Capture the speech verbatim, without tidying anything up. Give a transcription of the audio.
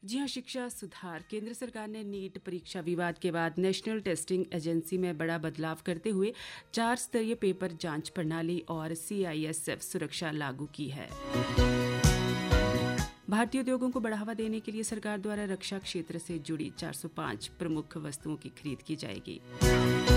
जी हाँ, शिक्षा सुधार। केंद्र सरकार ने नीट परीक्षा विवाद के बाद नेशनल टेस्टिंग एजेंसी में बड़ा बदलाव करते हुए चार स्तरीय पेपर जांच प्रणाली और सी आई एस एफ सुरक्षा लागू की है। भारतीय उद्योगों को बढ़ावा देने के लिए सरकार द्वारा रक्षा क्षेत्र से जुड़ी चार सौ पाँच प्रमुख वस्तुओं की खरीद की जाएगी।